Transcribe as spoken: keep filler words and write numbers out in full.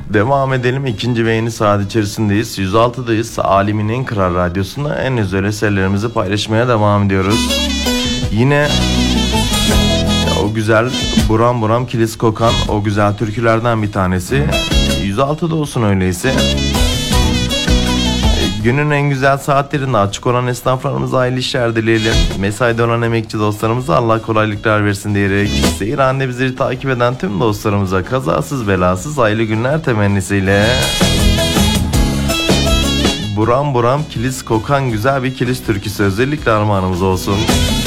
Devam edelim. İkinci ve yeni saat içerisindeyiz. yüz altıdayız. Alemin en kral radyosunda en özel eserlerimizi paylaşmaya devam ediyoruz. Yine o güzel buram buram kilis kokan o güzel türkülerden bir tanesi. yüz altıda olsun öyleyse. Günün en güzel saatlerinde açık olan esnaflarımıza hayırlı işler dileyelim. Mesaide olan emekçi dostlarımıza Allah kolaylıklar versin diyerek Seyran'da bizleri takip eden tüm dostlarımıza kazasız belasız hayırlı günler temennisiyle buram buram kilis kokan güzel bir kilis türküsü özellikle armağanımız olsun.